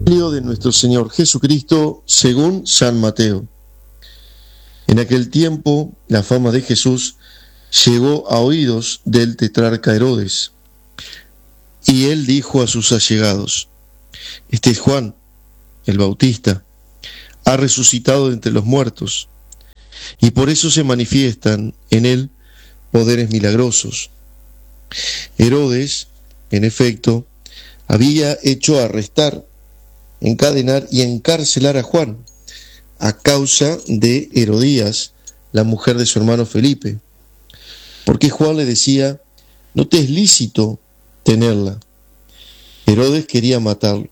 Evangelio de nuestro Señor Jesucristo según San Mateo. En aquel tiempo, la fama de Jesús llegó a oídos del tetrarca Herodes, y él dijo a sus allegados: Este es Juan, el Bautista, ha resucitado de entre los muertos, y por eso se manifiestan en él poderes milagrosos. Herodes, en efecto, había hecho arrestar, encadenar y encarcelar a Juan a causa de Herodías, la mujer de su hermano Felipe, porque Juan le decía: no te es lícito tenerla. Herodes quería matarlo,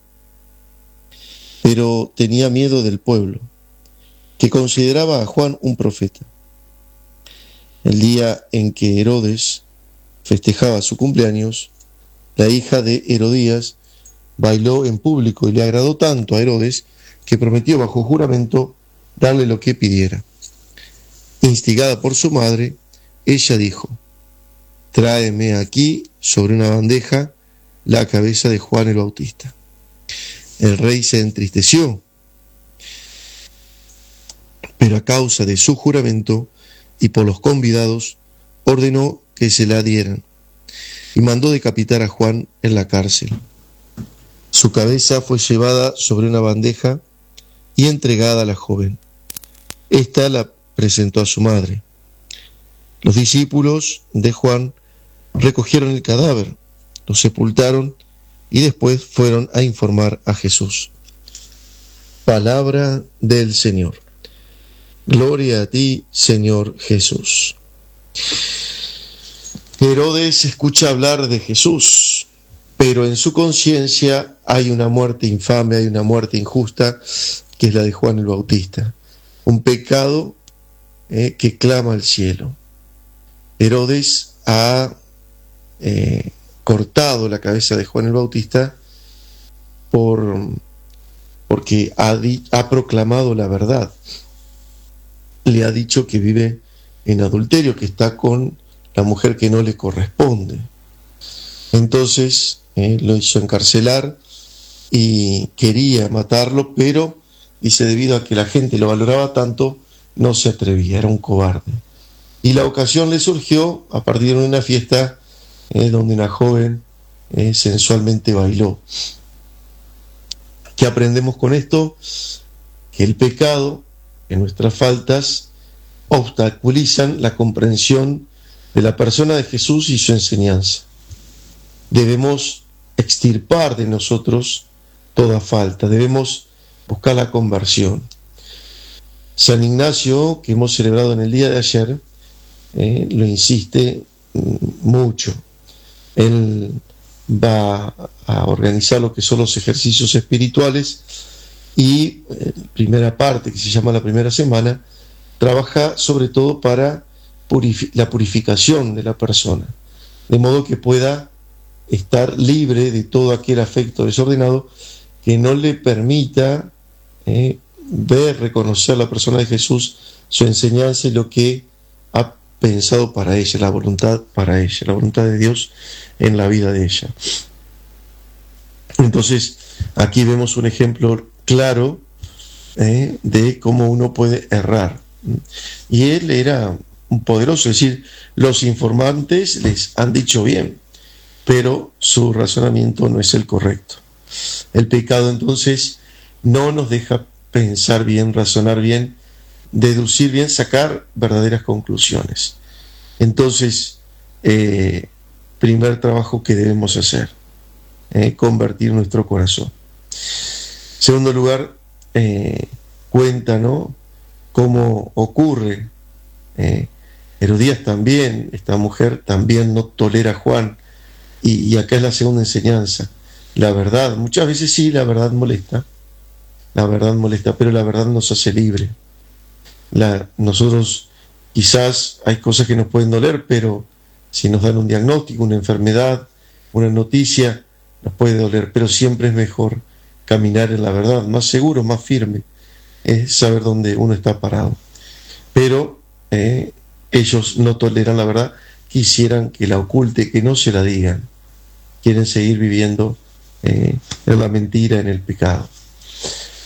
pero tenía miedo del pueblo, que consideraba a Juan un profeta. El día en que Herodes festejaba su cumpleaños, la hija de Herodías bailó en público y le agradó tanto a Herodes que prometió bajo juramento darle lo que pidiera. Instigada por su madre, ella dijo: tráeme aquí sobre una bandeja la cabeza de Juan el Bautista. El rey se entristeció, pero a causa de su juramento y por los convidados, ordenó que se la dieran y mandó decapitar a Juan en la cárcel. Su cabeza fue llevada sobre una bandeja y entregada a la joven. Esta la presentó a su madre. Los discípulos de Juan recogieron el cadáver, lo sepultaron y después fueron a informar a Jesús. Palabra del Señor. Gloria a ti, Señor Jesús. Herodes escucha hablar de Jesús, pero en su conciencia hay una muerte infame, hay una muerte injusta, que es la de Juan el Bautista. Un pecado que clama al cielo. Herodes ha cortado la cabeza de Juan el Bautista porque ha proclamado la verdad. Le ha dicho que vive en adulterio, que está con la mujer que no le corresponde. Entonces lo hizo encarcelar y quería matarlo, pero dice, debido a que la gente lo valoraba tanto, no se atrevía, era un cobarde. Y la ocasión le surgió a partir de una fiesta donde una joven sensualmente bailó. ¿Qué aprendemos con esto? Que el pecado, que nuestras faltas, obstaculizan la comprensión de la persona de Jesús y su enseñanza. Debemos extirpar de nosotros toda falta, debemos buscar la conversión. San Ignacio, que hemos celebrado en el día de ayer, lo insiste mucho. Él va a organizar lo que son los ejercicios espirituales y primera parte, que se llama la primera semana, trabaja sobre todo para la purificación de la persona, de modo que pueda estar libre de todo aquel afecto desordenado que no le permita ver, reconocer la persona de Jesús, su enseñanza y lo que ha pensado para ella, la voluntad para ella, la voluntad de Dios en la vida de ella. Entonces, aquí vemos un ejemplo claro de cómo uno puede errar. Y él era un poderoso, es decir, los informantes les han dicho bien, pero su razonamiento no es el correcto. El pecado entonces no nos deja pensar bien, razonar bien, deducir bien, sacar verdaderas conclusiones. Entonces, primer trabajo que debemos hacer, convertir nuestro corazón. Segundo lugar, cuenta, ¿no?, cómo ocurre. Herodías también, esta mujer también no tolera a Juan, y acá es la segunda enseñanza. La verdad, muchas veces sí, la verdad molesta, pero la verdad nos hace libre. Nosotros quizás hay cosas que nos pueden doler, pero si nos dan un diagnóstico, una enfermedad, una noticia, nos puede doler, pero siempre es mejor caminar en la verdad, más seguro, más firme, es saber dónde uno está parado. Pero ellos no toleran la verdad, quisieran que la oculte, que no se la digan, quieren seguir viviendo en la mentira, en el pecado.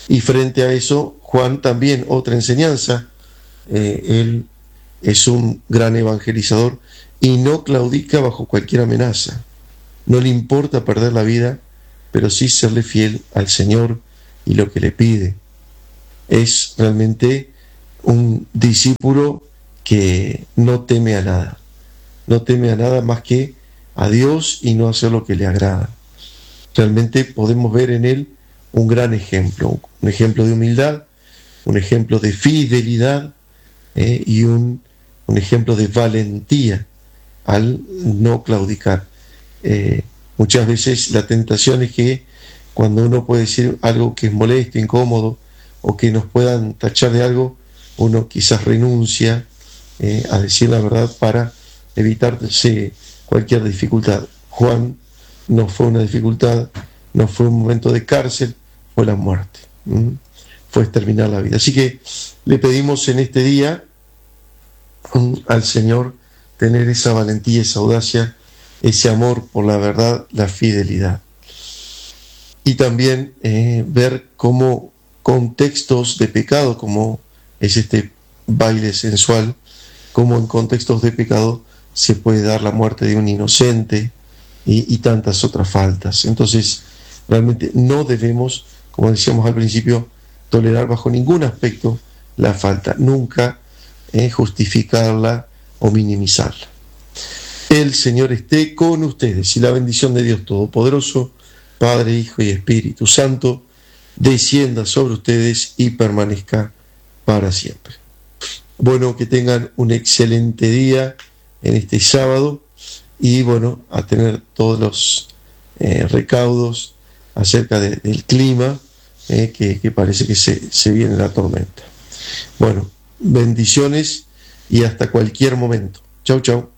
Y frente a eso, Juan también, otra enseñanza, él es un gran evangelizador y no claudica bajo cualquier amenaza. No le importa perder la vida, pero sí serle fiel al Señor y lo que le pide. Es realmente un discípulo que no teme a nada. No teme a nada más que a Dios y no hacer lo que le agrada. Realmente podemos ver en él un gran ejemplo, un ejemplo de humildad, un ejemplo de fidelidad y un ejemplo de valentía al no claudicar. Muchas veces la tentación es que cuando uno puede decir algo que es molesto, incómodo, o que nos puedan tachar de algo, uno quizás renuncia a decir la verdad para evitarse cualquier dificultad. Juan no fue una dificultad, no fue un momento de cárcel, fue la muerte, fue exterminar la vida. Así que le pedimos en este día al Señor tener esa valentía, esa audacia, ese amor por la verdad, la fidelidad. Y también ver cómo contextos de pecado, como es este baile sensual, cómo en contextos de pecado se puede dar la muerte de un inocente y tantas otras faltas. Entonces, realmente no debemos, como decíamos al principio, tolerar bajo ningún aspecto la falta, nunca justificarla o minimizarla. El Señor esté con ustedes y la bendición de Dios Todopoderoso, Padre, Hijo y Espíritu Santo, descienda sobre ustedes y permanezca para siempre. Bueno, que tengan un excelente día en este sábado y bueno, a tener todos los recaudos acerca del clima, que parece que se viene la tormenta. Bueno, bendiciones y hasta cualquier momento. Chau, chau.